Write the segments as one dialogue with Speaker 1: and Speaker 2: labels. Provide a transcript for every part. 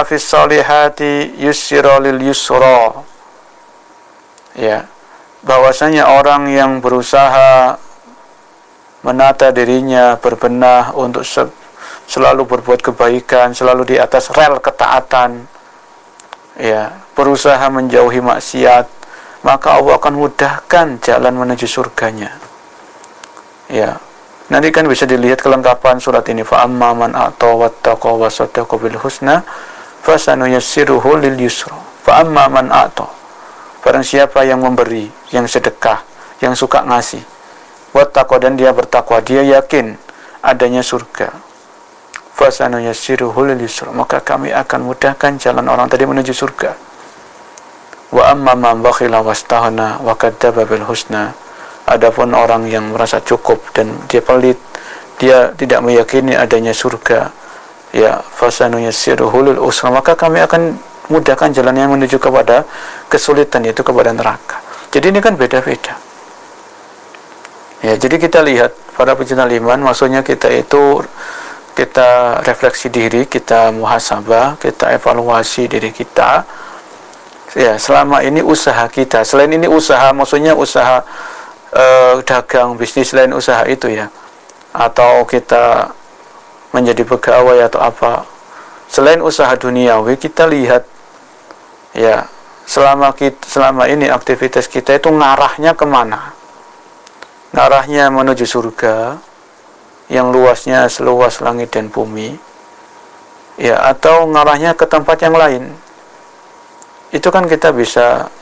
Speaker 1: sa'a fis salihati yussira lil yusra. Ya, bahwasanya orang yang berusaha menata dirinya, berbenah untuk selalu berbuat kebaikan, selalu di atas rel ketaatan, ya, berusaha menjauhi maksiat, maka Allah akan mudahkan jalan menuju surganya. Ya, nanti kan bisa dilihat kelengkapan surat ini. Fa amma man a'ta wattaqa wa saddaqa bil husna fasanuyassiruhu lil yusra. Fa amma man a'ta, barang siapa yang memberi, yang sedekah, yang suka ngasih, wattaqa, dan dia bertakwa, dia yakin adanya surga, fasanuyassiruhu lil yusra, maka kami akan mudahkan jalan orang tadi menuju surga. Wa amma man bakhila wastaghna wa kadzdzaba bil husna, adapun orang yang merasa cukup dan dia pelit, dia tidak meyakini adanya surga, ya, fasanuyassiruhu lil usra, maka kami akan mudahkan jalan yang menuju kepada kesulitan, yaitu kepada neraka. Jadi ini kan beda-beda. Ya, jadi kita lihat para pecinta iman, maksudnya kita refleksi diri, kita muhasabah, kita evaluasi diri kita. Ya, selama ini usaha kita, selain ini usaha, maksudnya usaha dagang, bisnis, selain usaha itu ya, atau kita menjadi pegawai atau apa, selain usaha duniawi, kita lihat ya, selama ini aktivitas kita itu ngarahnya kemana? Ngarahnya menuju surga yang luasnya seluas langit dan bumi, ya, atau ngarahnya ke tempat yang lain? Itu kan kita bisa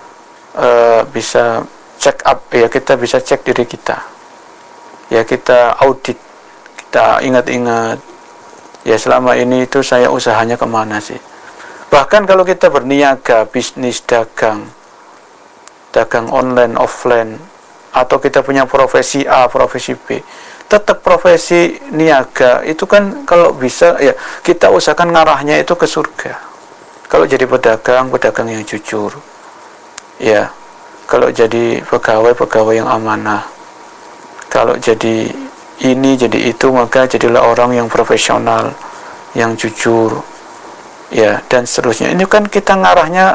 Speaker 1: check up, ya, kita bisa cek diri kita, ya, kita audit, kita ingat-ingat, ya, selama ini itu saya usahanya kemana sih? Bahkan kalau kita berniaga, bisnis, dagang online, offline, atau kita punya profesi A, profesi B, tetap profesi niaga itu kan kalau bisa ya kita usahakan ngarahnya itu ke surga. Kalau jadi pedagang yang jujur, ya, kalau jadi pegawai yang amanah, kalau jadi ini jadi itu, maka jadilah orang yang profesional, yang jujur, ya, dan seterusnya. Ini kan kita ngarahnya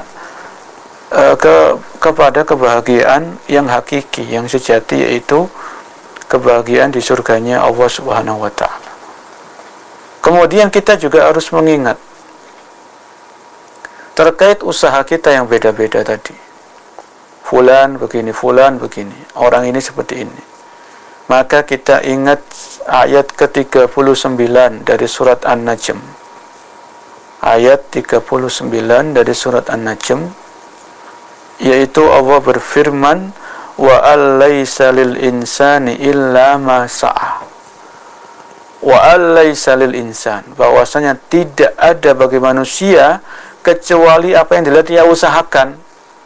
Speaker 1: kepada kebahagiaan yang hakiki, yang sejati, yaitu kebahagiaan di surganya Allah Subhanahu wa ta'ala. Kemudian kita juga harus mengingat terkait usaha kita yang beda-beda tadi. Fulan begini, orang ini seperti ini. Maka kita ingat ayat ke-39 dari surat An-Najm. Ayat 39 dari surat An-Najm, yaitu Allah berfirman, wa allaysa lil insani illa ma sa'a. Wa allaysa lil insan, bahwasanya tidak ada bagi manusia kecuali apa yang dia usahakan.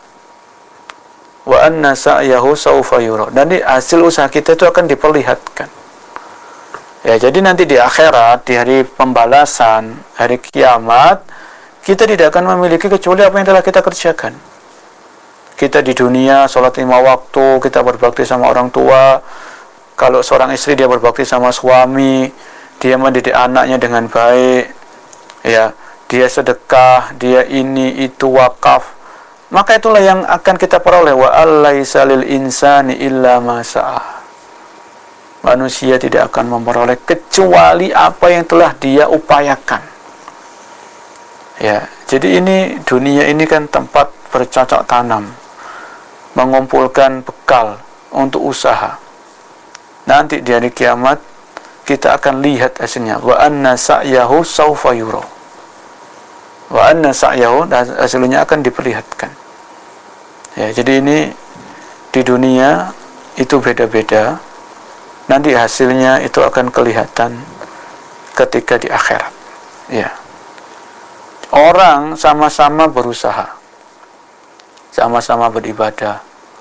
Speaker 1: Wa anna sa'yahu sawfa yura, dan hasil usaha kita itu akan diperlihatkan. Ya, jadi nanti di akhirat, di hari pembalasan, hari kiamat, kita tidak akan memiliki kecuali apa yang telah kita kerjakan. Kita di dunia sholat 5 waktu, kita berbakti sama orang tua. Kalau seorang istri, dia berbakti sama suami, dia mendidik anaknya dengan baik, ya, dia sedekah, dia ini itu wakaf, maka itulah yang akan kita peroleh. Wa allaysa lil insani illa ma sa'a. Manusia tidak akan memperoleh kecuali apa yang telah dia upayakan. Ya, jadi ini dunia ini kan tempat bercocok tanam, mengumpulkan bekal untuk usaha. Nanti di hari kiamat kita akan lihat hasilnya. Wa anna sa'yahu sawfa yura. Wa anna sa'yahu, hasilnya akan diperlihatkan. Ya, jadi ini di dunia itu beda-beda. Nanti hasilnya itu akan kelihatan ketika di akhirat. Ya. Orang sama-sama berusaha, sama-sama beribadah,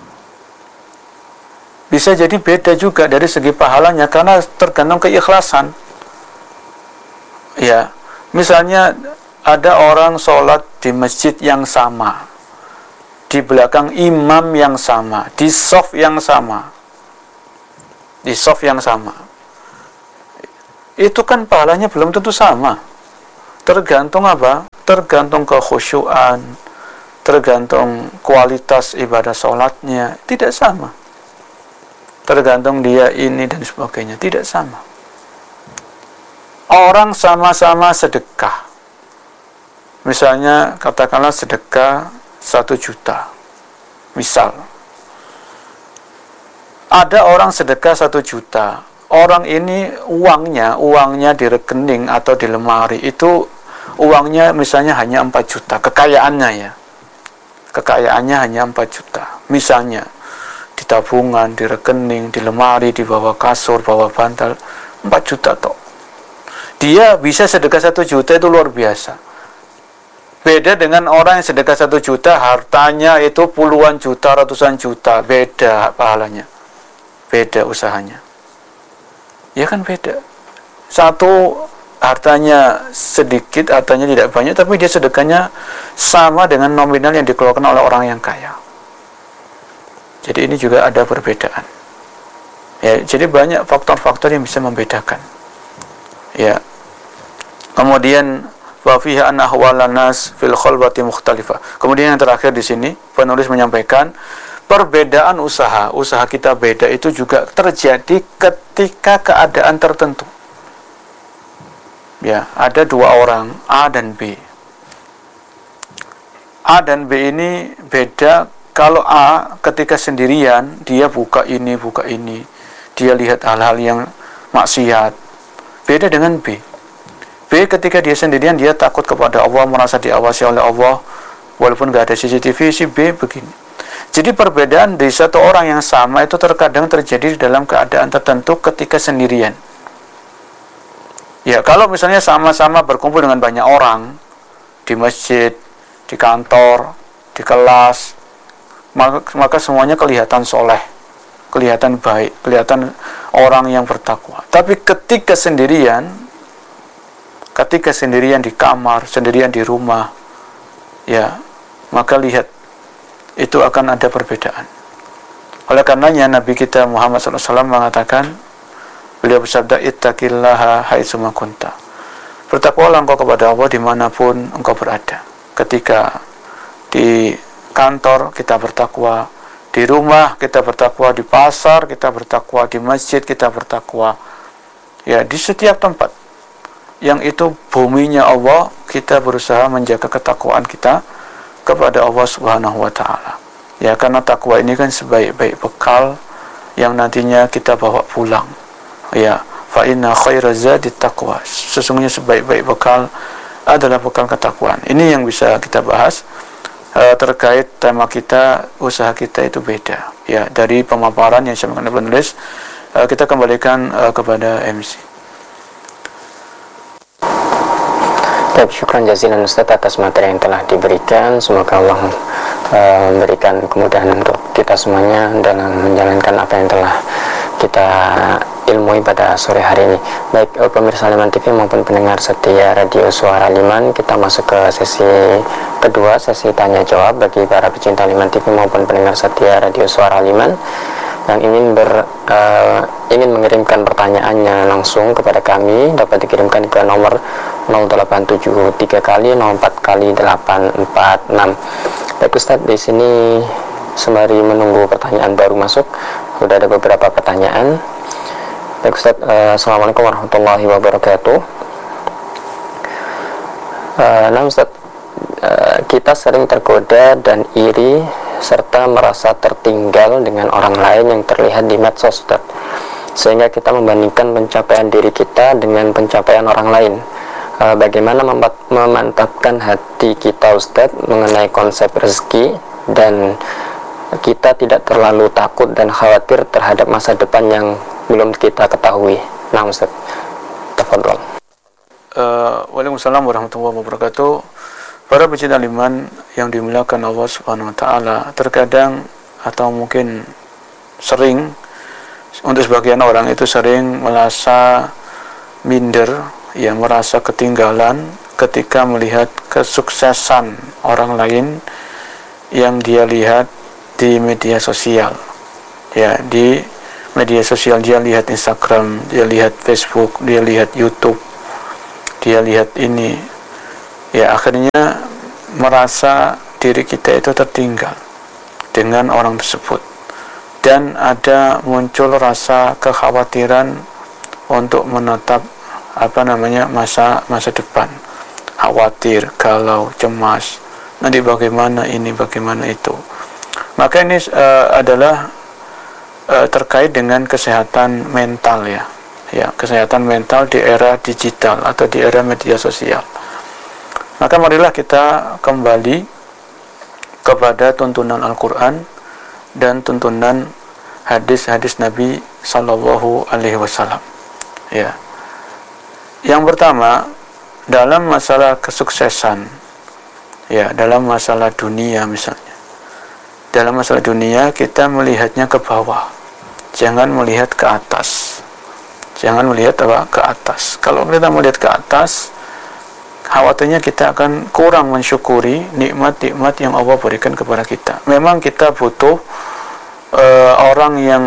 Speaker 1: bisa jadi beda juga dari segi pahalanya karena tergantung keikhlasan. Ya, misalnya ada orang sholat di masjid yang sama, di belakang imam yang sama, di shaf yang sama, itu kan pahalanya belum tentu sama. Tergantung apa? tergantung kekhusyuan, tergantung kualitas ibadah sholatnya, tidak sama. Tergantung dia ini dan sebagainya, tidak sama. Orang sama-sama sedekah. Misalnya katakanlah sedekah 1 juta. Misal, ada orang sedekah 1 juta. Orang ini uangnya di rekening atau di lemari itu uangnya misalnya hanya 4 juta. Kekayaannya ya. Kekayaannya hanya 4 juta. Misalnya di tabungan, di rekening, di lemari, di bawah kasur, bawah bantal 4 juta toh. Dia bisa sedekah 1 juta itu luar biasa. Beda dengan orang yang sedekah 1 juta, hartanya itu puluhan juta, ratusan juta. Beda pahalanya. Beda usahanya. Ya kan beda. Satu hartanya sedikit, hartanya tidak banyak, tapi dia sedekahnya sama dengan nominal yang dikeluarkan oleh orang yang kaya. Jadi ini juga ada perbedaan. Ya, jadi banyak faktor-faktor yang bisa membedakan. Ya. Kemudian wa fiha an ahwalan nas fil khalwati mukhtalifah. Kemudian yang terakhir di sini penulis menyampaikan perbedaan usaha kita beda itu juga terjadi ketika keadaan tertentu. Ya, ada 2 orang A dan B. A dan B ini beda. Kalau A ketika sendirian dia buka ini, dia lihat hal-hal yang maksiat. Beda dengan B. B ketika dia sendirian dia takut kepada Allah, merasa diawasi oleh Allah walaupun gak ada CCTV. Si B begini. Jadi perbedaan dari satu orang yang sama itu terkadang terjadi dalam keadaan tertentu ketika sendirian. Ya, kalau misalnya sama-sama berkumpul dengan banyak orang di masjid, di kantor, di kelas, maka semuanya kelihatan soleh, kelihatan baik, kelihatan orang yang bertakwa. Tapi ketika sendirian di kamar, sendirian di rumah, ya, maka lihat itu akan ada perbedaan. Oleh karenanya Nabi kita Muhammad SAW mengatakan, beliau bersabda, ittaqillaha haitsu ma kunta. Bertakwalah engkau kepada Allah dimanapun engkau berada. Ketika di kantor kita bertakwa, di rumah kita bertakwa, di pasar kita bertakwa, di masjid kita bertakwa. Ya, di setiap tempat yang itu buminya Allah, kita berusaha menjaga ketakwaan kita kepada Allah Subhanahu wa taala. Ya, karena takwa ini kan sebaik-baik bekal yang nantinya kita bawa pulang. Ya, fa inna khairaz zadi taqwa. Sesungguhnya sebaik-baik bekal adalah bekal ketakwaan. Ini yang bisa kita bahas terkait tema kita, usaha kita itu beda. Ya, dari pemaparan yang saya penulis, kita kembalikan kepada MC.
Speaker 2: Baik, syukran jazilan Ustaz atas materi yang telah diberikan. Semoga Allah memberikan kemudahan untuk kita semuanya dalam menjalankan apa yang telah kita ilmui pada sore hari ini. Baik, pemirsa Liman TV maupun pendengar setia Radio Suara Liman, kita masuk ke sesi kedua, sesi tanya jawab bagi para pecinta Liman TV maupun pendengar setia Radio Suara Liman yang ingin mengirimkan pertanyaannya langsung kepada kami, dapat dikirimkan ke nomor 0873 kali 04 kali 846. Baik Ustadz, di sini sembari menunggu pertanyaan baru masuk, sudah ada beberapa pertanyaan. Baik Ustadz, Assalamualaikum warahmatullahi wabarakatuh. Nah Ustadz, kita sering tergoda dan iri serta merasa tertinggal dengan orang lain yang terlihat di medsos, Ustaz, sehingga kita membandingkan pencapaian diri kita dengan pencapaian orang lain. Bagaimana memantapkan hati kita, Ustaz, mengenai konsep rezeki dan kita tidak terlalu takut dan khawatir terhadap masa depan yang belum kita ketahui. Nah Ustaz, tafadhol.
Speaker 1: Waalaikumsalam warahmatullahi wabarakatuh. Para pecinta liman yang dimuliakan Allah Subhanahu wa taala, terkadang atau mungkin sering, untuk sebagian orang itu sering merasa minder, ya, merasa ketinggalan ketika melihat kesuksesan orang lain yang dia lihat di media sosial. Ya, di media sosial dia lihat Instagram, dia lihat Facebook, dia lihat YouTube, dia lihat ini. ya akhirnya merasa diri kita itu tertinggal dengan orang tersebut, dan ada muncul rasa kekhawatiran untuk menatap masa depan, khawatir, galau, cemas, nanti bagaimana ini, bagaimana itu. Maka ini adalah terkait dengan kesehatan mental, ya, kesehatan mental di era digital atau di era media sosial. Maka marilah kita kembali kepada tuntunan Al-Quran dan tuntunan hadis-hadis Nabi Sallallahu Alaihi Wasallam. Ya, yang pertama, dalam masalah kesuksesan, ya, dalam masalah dunia misalnya, dalam masalah dunia kita melihatnya ke bawah, jangan melihat ke atas. Jangan melihat ke atas. Kalau kita melihat ke atas, khawatirnya kita akan kurang mensyukuri nikmat-nikmat yang Allah berikan kepada kita. Memang kita butuh orang yang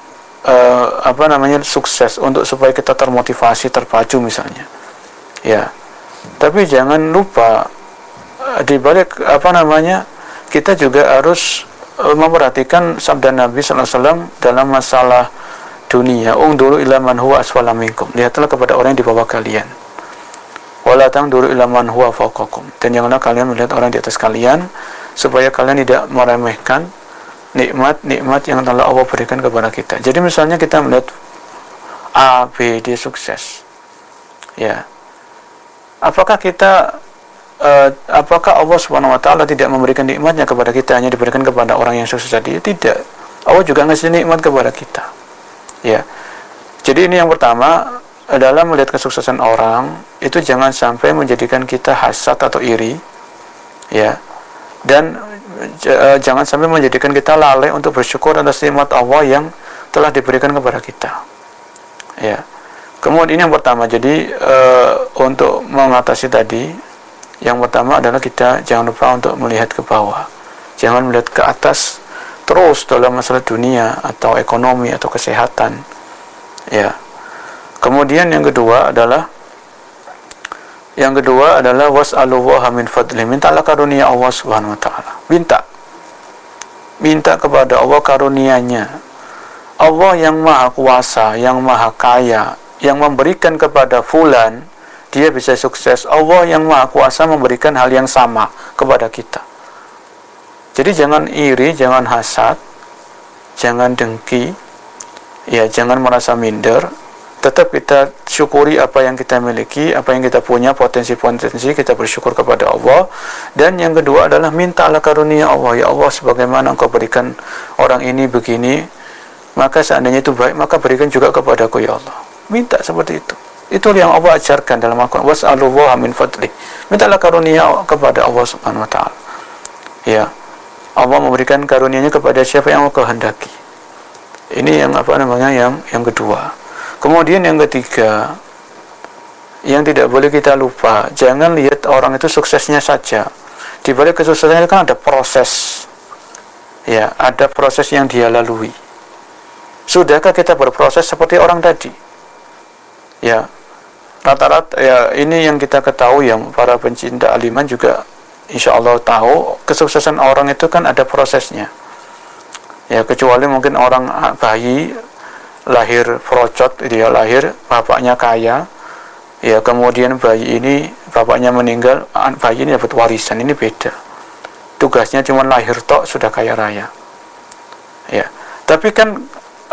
Speaker 1: sukses untuk supaya kita termotivasi, terpacu misalnya. Ya. Tapi jangan lupa di balik kita juga harus memperhatikan sabda Nabi sallallahu alaihi wasallam dalam masalah dunia, unduru ila man huwa asfala minkum, lihatlah kepada orang yang di bawah kalian, wala tangduru ila man huwa fawqakum, dan janganlah kalian melihat orang di atas kalian, supaya kalian tidak meremehkan nikmat-nikmat yang telah Allah berikan kepada kita. Jadi misalnya kita melihat A, B, D sukses, ya, apakah Allah Subhanahu wa taala tidak memberikan nikmatnya kepada kita, hanya diberikan kepada orang yang sukses tadi? Tidak. Allah juga ngasih nikmat kepada kita. Ya. Jadi ini yang pertama, dalam melihat kesuksesan orang itu jangan sampai menjadikan kita hasad atau iri. Ya. Dan jangan sampai menjadikan kita lalai untuk bersyukur atas nikmat Allah yang telah diberikan kepada kita. Ya. Kemudian ini yang pertama. Jadi untuk mengatasi tadi, yang pertama adalah kita jangan lupa untuk melihat ke bawah, jangan melihat ke atas terus dalam masalah dunia atau ekonomi atau kesehatan, ya. Kemudian yang kedua adalah was'alullaha min fadli, mintalah karunia Allah Subhanahu wa taala. Minta kepada Allah karunia-Nya. Allah yang maha kuasa, yang maha kaya, yang memberikan kepada fulan dia bisa sukses. Allah yang maha kuasa memberikan hal yang sama kepada kita. Jadi jangan iri, jangan hasad, jangan dengki, ya, jangan merasa minder. Tetap kita syukuri apa yang kita miliki, apa yang kita punya, potensi-potensi, kita bersyukur kepada Allah. Dan yang kedua adalah mintalah karunia Allah. Ya Allah, sebagaimana Engkau berikan orang ini begini, maka seandainya itu baik, maka berikan juga kepadaku, ya Allah. Minta seperti itu. Itu yang Allah ajarkan dalam Al-Quran. Was'alullaha min fadli, mintalah karunia kepada Allah Subhanahu wa taala. Ya, Allah memberikan karunia-Nya kepada siapa yang Allah kehendaki. Ini yang yang kedua. Kemudian yang ketiga, yang tidak boleh kita lupa, jangan lihat orang itu suksesnya saja. Di balik kesuksesannya kan ada proses. Ya, ada proses yang dia lalui. Sudahkah kita berproses seperti orang tadi? Ya, rata-rata ya, ini yang kita ketahui, yang para pencinta aliman juga insya Allah tahu, kesuksesan orang itu kan ada prosesnya. Ya, kecuali mungkin orang bayi lahir procot, dia lahir bapaknya kaya, ya, kemudian bayi ini bapaknya meninggal, bayi ini dapat warisan, ini beda. Tugasnya cuma lahir tok sudah kaya raya. Ya, tapi kan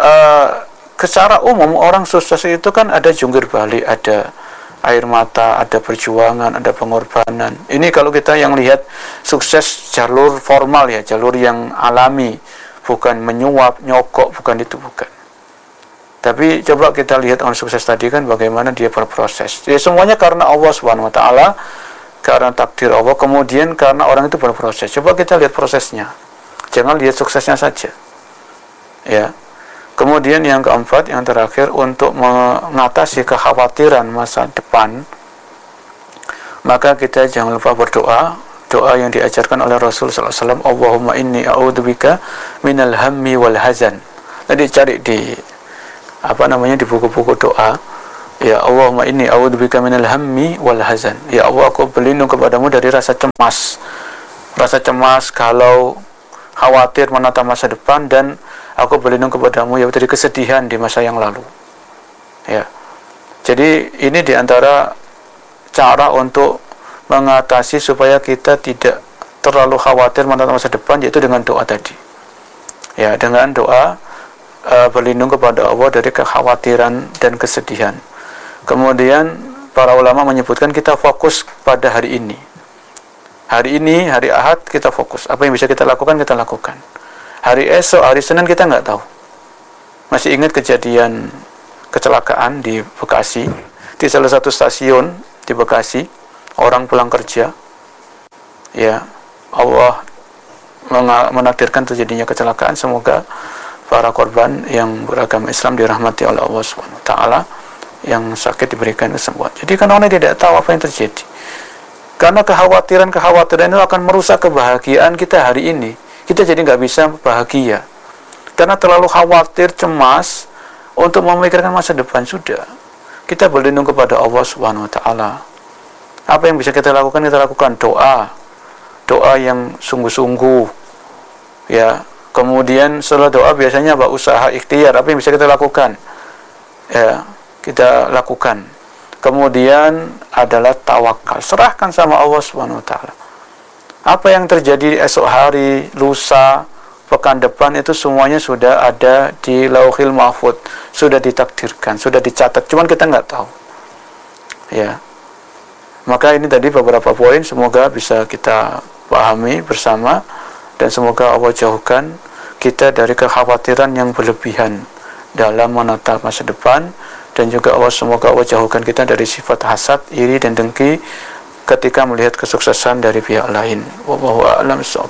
Speaker 1: secara umum orang sukses itu kan ada jungkir balik, ada air mata, ada perjuangan, ada pengorbanan. Ini kalau kita yang lihat sukses jalur formal, ya, jalur yang alami, bukan menyuap, nyokok, bukan itu, bukan. Tapi coba kita lihat orang sukses tadi kan bagaimana dia berproses. Ya, semuanya karena Allah Subhanahu wa taala, karena takdir Allah, kemudian karena orang itu berproses. Coba kita lihat prosesnya. Jangan lihat suksesnya saja. Ya. Kemudian yang keempat, yang terakhir, untuk mengatasi kekhawatiran masa depan, maka kita jangan lupa berdoa, doa yang diajarkan oleh Rasul sallallahu alaihi wasallam, Allahumma inni a'udzubika minal hammi wal hazan. Tadi cari di di buku-buku doa, Ya Allahumma inni a'udzubika minal hammi wal hazan. Ya Allah, aku berlindung kepadamu dari rasa cemas. Rasa cemas, galau, khawatir menatap masa depan, dan aku berlindung kepadamu ya dari kesedihan di masa yang lalu. Ya. Jadi ini diantara cara untuk mengatasi supaya kita tidak terlalu khawatir menatap masa depan, yaitu dengan doa tadi. Ya, dengan doa berlindung kepada Allah dari kekhawatiran dan kesedihan. Kemudian para ulama menyebutkan kita fokus pada hari ini. Hari ini, hari Ahad, kita fokus. Apa yang bisa kita lakukan, kita lakukan. Hari esok, hari Senin, kita nggak tahu. Masih ingat kejadian kecelakaan di Bekasi, di salah satu stasiun di Bekasi, orang pulang kerja, ya Allah menakdirkan terjadinya kecelakaan. Semoga para korban yang beragama Islam dirahmati oleh Allah Subhanahu wa taala, yang sakit diberikan kesembuhan. Jadi kan orang tidak tahu apa yang terjadi. Karena kekhawatiran itu akan merusak kebahagiaan kita hari ini. Kita jadi nggak bisa bahagia. Karena terlalu khawatir, cemas untuk memikirkan masa depan. Sudah. Kita berlindung kepada Allah Subhanahu wa taala. Apa yang bisa kita lakukan? Kita lakukan doa. Doa yang sungguh-sungguh. Ya. Kemudian setelah doa biasanya usaha ikhtiar. Apa yang bisa kita lakukan? Ya, kita lakukan. Kemudian adalah tawakal, serahkan sama Allah Subhanahu wa taala. Apa yang terjadi esok hari, lusa, pekan depan, itu semuanya sudah ada di Lauhil Mahfuz, sudah ditakdirkan, sudah dicatat, cuman kita nggak tahu. Ya. Maka ini tadi beberapa poin, semoga bisa kita pahami bersama, dan semoga Allah jauhkan kita dari kekhawatiran yang berlebihan dalam menatap masa depan. Dan juga semoga Allah jauhkan kita dari sifat hasad, iri, dan dengki ketika melihat kesuksesan dari pihak lain. Wallahu a'lam bishawab.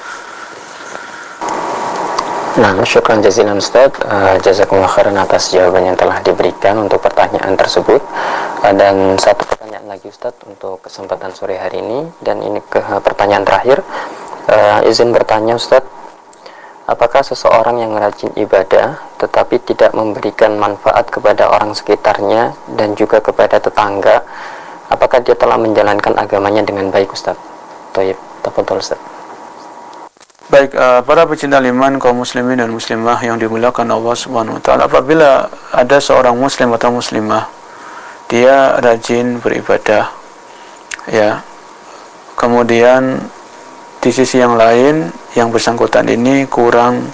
Speaker 2: Nah, syukran jazilan Ustaz. Jazakumullah khairan atas jawaban yang telah diberikan untuk pertanyaan tersebut. Dan satu pertanyaan lagi Ustaz untuk kesempatan sore hari ini, dan ini ke pertanyaan terakhir. Izin bertanya Ustaz, apakah seseorang yang rajin ibadah tetapi tidak memberikan manfaat kepada orang sekitarnya dan juga kepada tetangga, apakah dia telah menjalankan agamanya dengan baik Ustaz? Thayyib, tafadhol Ustaz.
Speaker 1: Baik, para pecinta iman, kaum muslimin dan muslimah yang dimuliakan Allah Subhanahu wa taala, apabila ada seorang muslim atau muslimah dia rajin beribadah, ya, kemudian di sisi yang lain yang bersangkutan ini kurang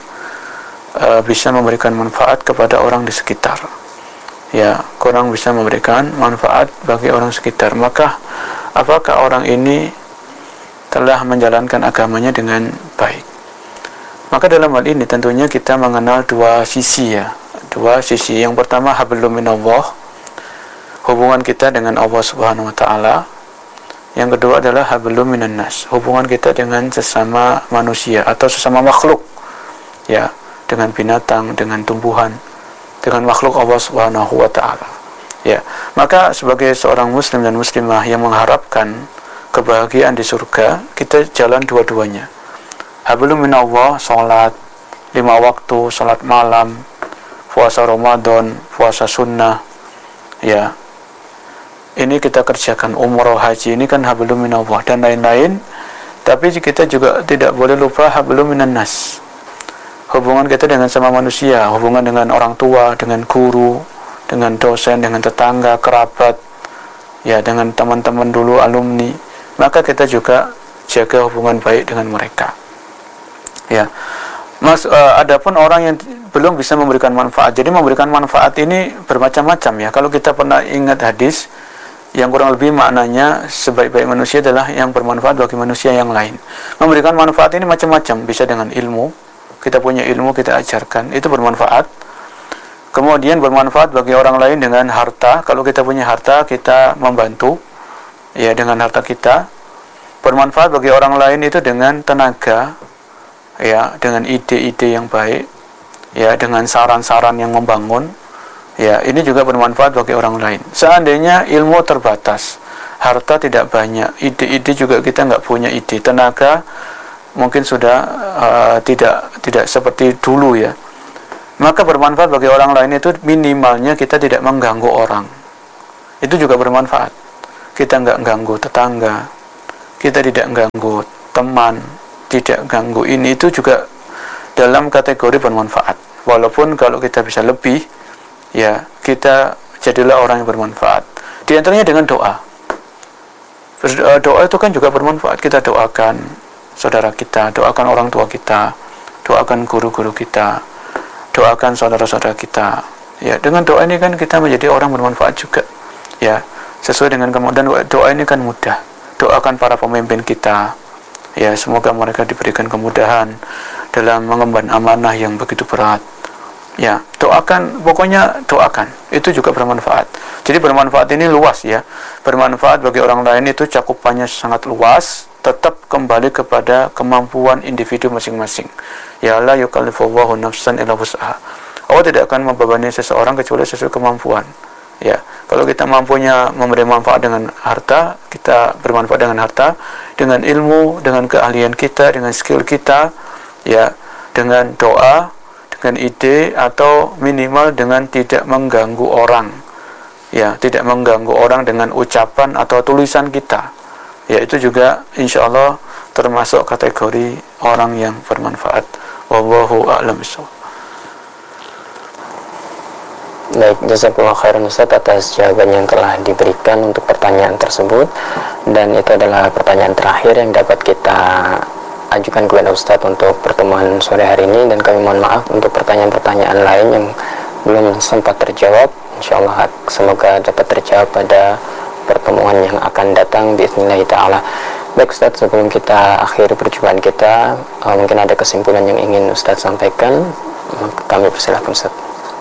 Speaker 1: bisa memberikan manfaat kepada orang di sekitar, ya, kurang bisa memberikan manfaat bagi orang sekitar, maka apakah orang ini telah menjalankan agamanya dengan baik? Maka dalam hal ini tentunya kita mengenal dua sisi, ya, dua sisi. Yang pertama, hablum minallah, hubungan kita dengan Allah Subhanahu wa taala. Yang kedua adalah hablum minan nas, hubungan kita dengan sesama manusia atau sesama makhluk, ya, dengan binatang, dengan tumbuhan, dengan makhluk Allah Subhanahu wa taala. Ya, maka sebagai seorang muslim dan muslimah yang mengharapkan kebahagiaan di surga, kita jalan dua-duanya. Hablum minallah, salat 5 waktu, salat malam, puasa Ramadan, puasa sunnah, ya. Ini kita kerjakan, umroh, haji, ini kan hablum minallah dan lain-lain. Tapi kita juga tidak boleh lupa hablum minan nas, hubungan kita dengan sama manusia, hubungan dengan orang tua, dengan guru, dengan dosen, dengan tetangga, kerabat, ya, dengan teman-teman dulu, alumni. Maka kita juga jaga hubungan baik dengan mereka, ya. Adapun orang yang belum bisa memberikan manfaat, jadi memberikan manfaat ini bermacam-macam, ya. Kalau kita pernah ingat hadis yang kurang lebih maknanya, sebaik-baik manusia adalah yang bermanfaat bagi manusia yang lain. Memberikan manfaat ini macam-macam, bisa dengan ilmu, kita punya ilmu kita ajarkan, itu bermanfaat. Kemudian bermanfaat bagi orang lain dengan harta, kalau kita punya harta kita membantu, ya, dengan harta kita. Bermanfaat bagi orang lain itu dengan tenaga, ya, dengan ide-ide yang baik, ya, dengan saran-saran yang membangun. Ya, ini juga bermanfaat bagi orang lain. Seandainya ilmu terbatas, harta tidak banyak, ide-ide juga kita nggak punya ide, tenaga mungkin sudah tidak seperti dulu, ya. Maka bermanfaat bagi orang lain itu minimalnya kita tidak mengganggu orang. itu juga bermanfaat. Kita nggak ganggu tetangga, kita tidak ganggu teman, tidak ganggu ini, itu juga dalam kategori bermanfaat. Walaupun kalau kita bisa lebih, ya kita jadilah orang yang bermanfaat. Di antaranya dengan doa. Doa itu kan juga bermanfaat. Kita doakan saudara kita, doakan orang tua kita, doakan guru-guru kita, doakan saudara-saudara kita. Ya, dengan doa ini kan kita menjadi orang bermanfaat juga. Ya, sesuai dengan kemudian doa ini kan mudah. Doakan para pemimpin kita. Ya, semoga mereka diberikan kemudahan dalam mengemban amanah yang begitu berat. Ya, doakan, pokoknya doakan. Itu juga bermanfaat. Jadi bermanfaat ini luas ya. Bermanfaat bagi orang lain itu cakupannya sangat luas, tetap kembali kepada kemampuan individu masing-masing. Ya, la yukallifullahu nafsan illa wus'aha. Allah tidak akan membebani seseorang kecuali sesuai kemampuan. Ya, kalau kita mampunya memberi manfaat dengan harta, kita bermanfaat dengan harta, dengan ilmu, dengan keahlian kita, dengan skill kita, ya, dengan doa, dengan ide, atau minimal dengan tidak mengganggu orang. Ya, tidak mengganggu orang dengan ucapan atau tulisan kita. Ya, itu juga insya Allah termasuk kategori orang yang bermanfaat. Wallahu a'lam bishawab.
Speaker 2: Baik, jazakallahu khairan Ustaz atas jawaban yang telah diberikan untuk pertanyaan tersebut. Dan itu adalah pertanyaan terakhir yang dapat kita ajukan kepada Ustaz untuk pertemuan sore hari ini. Dan kami mohon maaf untuk pertanyaan-pertanyaan lain yang belum sempat terjawab. InsyaAllah semoga dapat terjawab pada pertemuan yang akan datang biidznillahi ta'ala. Baik Ustaz, sebelum kita akhiri perjumpaan kita, mungkin ada kesimpulan yang ingin Ustaz sampaikan. Kami persilahkan Ustaz.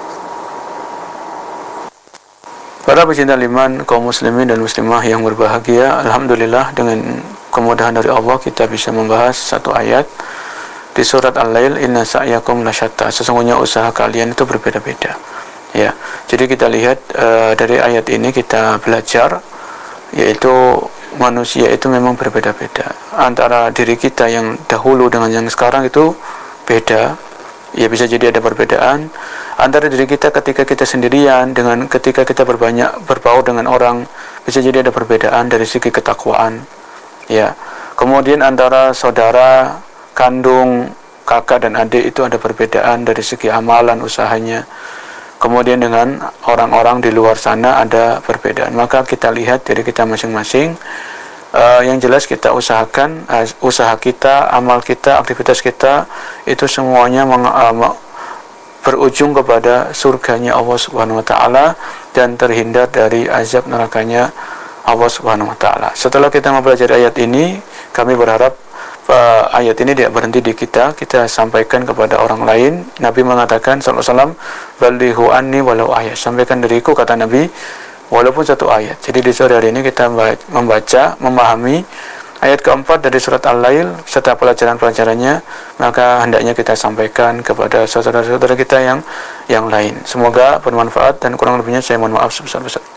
Speaker 1: Para pecinta iman, kaum muslimin dan muslimah yang berbahagia, alhamdulillah dengan kemudahan dari Allah kita bisa membahas satu ayat di surat Al-Lail, inna sa'yakum lasyatta. Sesungguhnya usaha kalian itu berbeda-beda. Ya, jadi kita lihat dari ayat ini kita belajar, yaitu manusia itu memang berbeda-beda. Antara diri kita yang dahulu dengan yang sekarang itu beda. Ya, bisa jadi ada perbedaan antara diri kita ketika kita sendirian dengan ketika kita berbaur dengan orang. Bisa jadi ada perbedaan dari segi ketakwaan. Ya, kemudian antara saudara kandung, kakak dan adik itu ada perbedaan dari segi amalan usahanya. Kemudian dengan orang-orang di luar sana ada perbedaan. Maka kita lihat diri kita masing-masing. Yang jelas kita usahakan usaha kita, amal kita, aktivitas kita itu semuanya berujung kepada surganya Allah Subhanahu wa taala dan terhindar dari azab nerakanya Allah Subhanahu wa taala. Setelah kita mempelajari ayat ini, kami berharap ayat ini tidak berhenti di kita sampaikan kepada orang lain. Nabi mengatakan sallallahu alaihi wasallam, "Ballighu anni walau ayat." Sampaikan dariku, kata Nabi, walaupun satu ayat. Jadi di sore hari ini kita membaca, memahami ayat keempat dari surat Al-Lail serta pelajaran-pelajarannya, maka hendaknya kita sampaikan kepada saudara-saudara kita yang lain. Semoga bermanfaat dan kurang lebihnya saya mohon maaf sebesar-besarnya.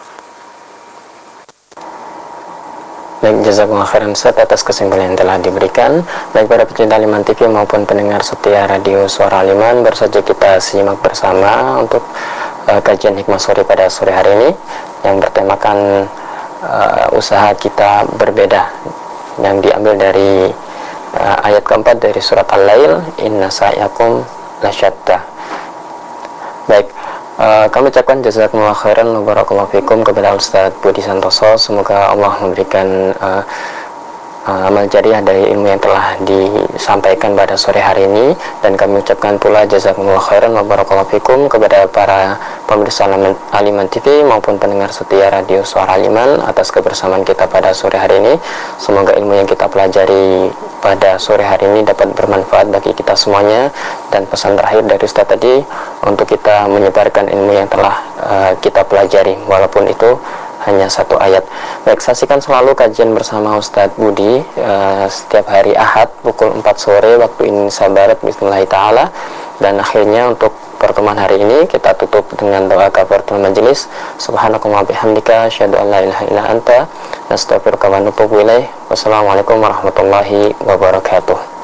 Speaker 2: Baik, jazakumullah khairan Ustaz atas kesimpulan yang telah diberikan. Baik para pecinta Al-Iman TV maupun pendengar setia radio Suara Al-Iman, baru saja kita simak bersama untuk kajian hikmah sore pada sore hari ini yang bertemakan usaha kita berbeda, yang diambil dari ayat keempat dari surat Al-Lail, inna sa'yakum lasyatta. Baik, kami ucapkan jazakumullah khairan wa barakallahu fikum kepada Ustaz Budi Santoso. Semoga Allah memberikan amal jariah dari ilmu yang telah disampaikan pada sore hari ini, dan kami ucapkan pula jazakumullah khairan wa barakallahu fikum kepada para pemirsa Al-Iman TV maupun pendengar setia radio Suara Al-Iman atas kebersamaan kita pada sore hari ini. Semoga ilmu yang kita pelajari pada sore hari ini dapat bermanfaat bagi kita semuanya, dan pesan terakhir dari Ustaz tadi untuk kita menyebarkan ilmu yang telah kita pelajari walaupun itu hanya satu ayat. Baik, saksikan selalu kajian bersama Ustadz Budi setiap hari Ahad pukul 4 sore waktu Indonesia Barat bismillah ta'ala. Dan akhirnya untuk pertemuan hari ini kita tutup dengan doa kafaratul majelis. Subhanakallahumma bihamdika asyhadu an la ilaha illa anta nastaghfiruka wa natubu ilaik. Wassalamualaikum warahmatullahi wabarakatuh.